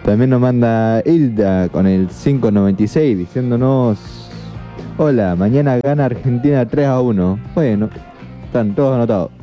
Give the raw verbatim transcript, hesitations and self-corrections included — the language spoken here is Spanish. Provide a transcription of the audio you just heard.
También nos manda Hilda con el cinco noventa y seis diciéndonos: hola, mañana gana Argentina tres a uno. Bueno, están todos anotados.